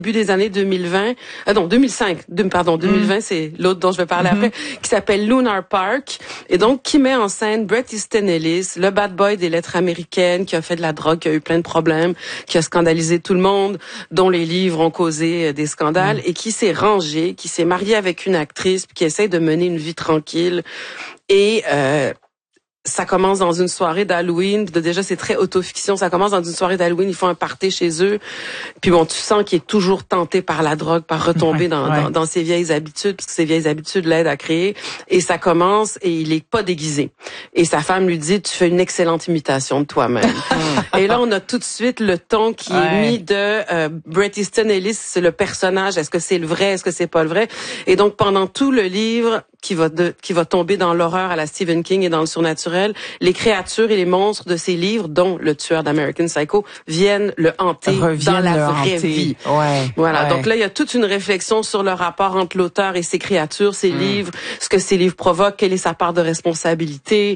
début des années 2020, 2020, c'est l'autre dont je vais parler après, qui s'appelle Lunar Park, et donc qui met en scène Bret Easton Ellis, le bad boy des lettres américaines, qui a fait de la drogue, qui a eu plein de problèmes, qui a scandalisé tout le monde, dont les livres ont causé des scandales, et qui s'est rangé, qui s'est marié avec une actrice, puis qui essaie de mener une vie tranquille, et ça commence dans une soirée d'Halloween. Déjà, c'est très autofiction. Ça commence dans une soirée d'Halloween. Ils font un party chez eux. Puis bon, tu sens qu'il est toujours tenté par la drogue, par retomber dans ses vieilles habitudes, parce que ses vieilles habitudes l'aident à créer. Et ça commence et il est pas déguisé. Et sa femme lui dit, tu fais une excellente imitation de toi-même. Et là, on a tout de suite le ton qui est mis de Bret Easton Ellis, c'est le personnage. Est-ce que c'est le vrai? Est-ce que c'est pas le vrai? Et donc, pendant tout le livre, qui va tomber dans l'horreur à la Stephen King et dans le surnaturel, les créatures et les monstres de ses livres, dont le tueur d'American Psycho, viennent le hanter dans la vraie vie. Voilà. Donc là, il y a toute une réflexion sur le rapport entre l'auteur et ses créatures, ses livres, ce que ces livres provoquent, quelle est sa part de responsabilité,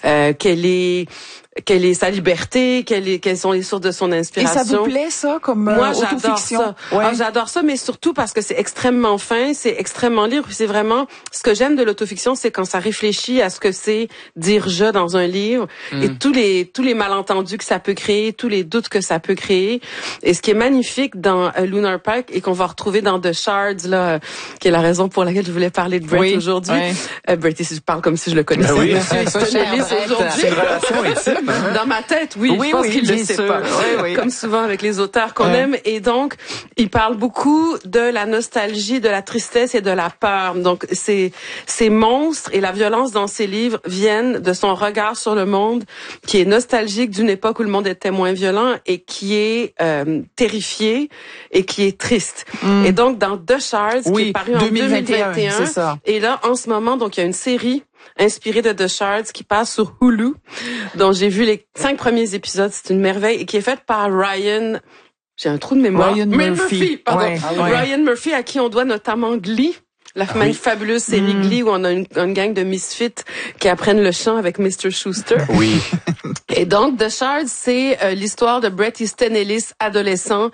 quelle est sa liberté, quelles sont les sources de son inspiration. Et ça vous plaît, ça, comme moi, autofiction? J'adore ça. Ah, j'adore ça, mais surtout parce que c'est extrêmement fin, c'est extrêmement libre, puis c'est vraiment, ce que j'aime de l'autofiction, c'est quand ça réfléchit à ce que c'est dire je dans un livre, et tous les malentendus que ça peut créer, tous les doutes que ça peut créer. Et ce qui est magnifique dans Lunar Park, et qu'on va retrouver dans The Shards, là, qui est la raison pour laquelle je voulais parler de Bret aujourd'hui. Bret, je parle comme si je le connaissais. Oui, c'est une relation intime. Dans ma tête, oui, je pense qu'il le sait pas. Comme souvent avec les auteurs qu'on aime. Et donc, il parle beaucoup de la nostalgie, de la tristesse et de la peur. Donc, ces monstres et la violence dans ses livres viennent de son regard sur le monde, qui est nostalgique d'une époque où le monde était moins violent et qui est terrifié et qui est triste. Et donc, dans The Shards, qui est paru en 2021, c'est ça. Et là, en ce moment, donc, il y a une série inspiré de The Shards qui passe sur Hulu, dont j'ai vu les 5 premiers épisodes. C'est une merveille et qui est faite par Ryan. J'ai un trou de mémoire. Ryan Murphy. Pardon. Ryan Murphy, à qui on doit notamment Glee. La fabuleuse série Glee où on a une gang de misfits qui apprennent le chant avec Mr. Schuster. Oui. Et donc, The Shards, c'est l'histoire de Bret Easton Ellis, adolescent,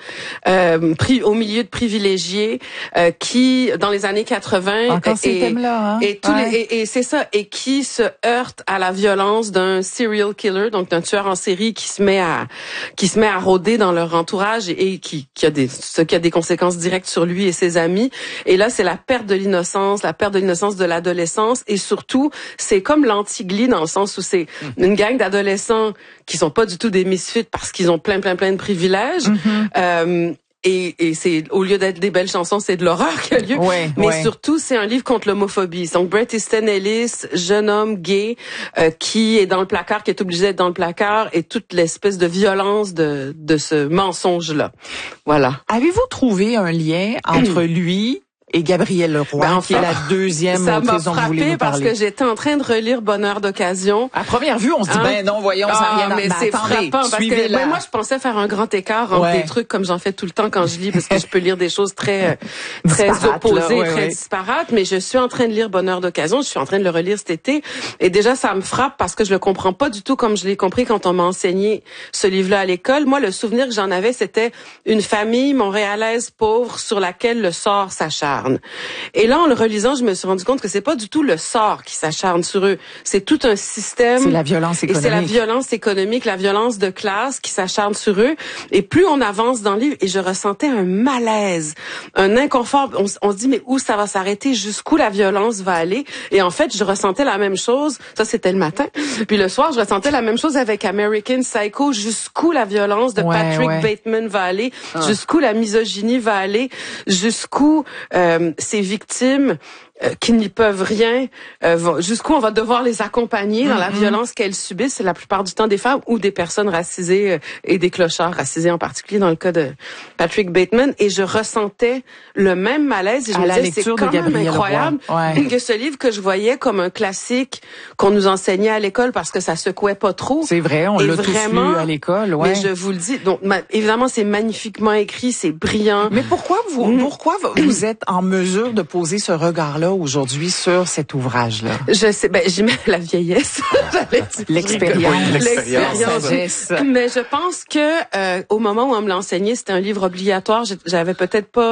au milieu de privilégiés, qui, dans les années 80... Encore ces thèmes-là, hein? Et c'est ça, et qui se heurte à la violence d'un serial killer, donc d'un tueur en série qui se met à rôder dans leur entourage et qui a des conséquences directes sur lui et ses amis. Et là, c'est la perte de l'innocence de l'adolescence, et surtout, c'est comme l'anti-Glee dans le sens où c'est une gang d'adolescents qui sont pas du tout des misfits parce qu'ils ont plein de privilèges. Et c'est, au lieu d'être des belles chansons, c'est de l'horreur qui a lieu. Mais surtout, c'est un livre contre l'homophobie. Donc, Bret Easton Ellis, jeune homme gay, qui est dans le placard, qui est obligé d'être dans le placard, et toute l'espèce de violence de ce mensonge-là. Voilà. Avez-vous trouvé un lien entre lui et Gabrielle Leroy, qui est la deuxième autrice dont vous voulez nous parler? Parce que j'étais en train de relire Bonheur d'occasion. À première vue, on se dit, non, voyons, ça n'a rien à mais c'est frappant, parce que moi, je pensais faire un grand écart entre des trucs comme j'en fais tout le temps quand je lis, parce que je peux lire des choses très opposées, très disparates, mais je suis en train de lire Bonheur d'occasion, je suis en train de le relire cet été, et déjà, ça me frappe parce que je le comprends pas du tout comme je l'ai compris quand on m'a enseigné ce livre-là à l'école. Moi, le souvenir que j'en avais, c'était une famille montréalaise pauvre sur laquelle le sort s'acharne. Et là, en le relisant, je me suis rendu compte que c'est pas du tout le sort qui s'acharne sur eux. C'est tout un système. C'est la violence économique. Et c'est la violence économique, la violence de classe qui s'acharne sur eux. Et plus on avance dans le livre, et je ressentais un malaise, un inconfort. On se dit, mais où ça va s'arrêter? Jusqu'où la violence va aller? Et en fait, je ressentais la même chose. Ça, c'était le matin. Puis le soir, je ressentais la même chose avec American Psycho. Jusqu'où la violence de Patrick Bateman va aller? Jusqu'où la misogynie va aller? Jusqu'où ces victimes qui n'y peuvent rien, jusqu'où on va devoir les accompagner dans la violence qu'elles subissent, c'est la plupart du temps des femmes ou des personnes racisées et des clochards racisés en particulier dans le cas de Patrick Bateman. Et je ressentais le même malaise et je me disais, c'est quand même incroyable que ce livre que je voyais comme un classique qu'on nous enseignait à l'école parce que ça secouait pas trop. C'est vrai, on l'a tous lu à l'école. Mais je vous le dis, donc évidemment c'est magnifiquement écrit, c'est brillant. Mais pourquoi vous êtes en mesure de poser ce regard-là a aujourd'hui sur cet ouvrage-là? Je sais, j'y mets la vieillesse. L'expérience. Mais je pense que au moment où on me l'a enseigné, c'était un livre obligatoire. J'avais peut-être pas